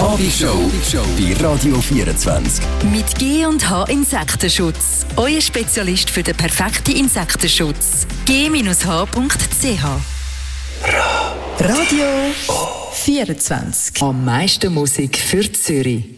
Abendschau bei Radio 24. Mit G&H Insektenschutz. Euer Spezialist für den perfekten Insektenschutz. g-h.ch Radio 24. Am meisten Musik für Zürich.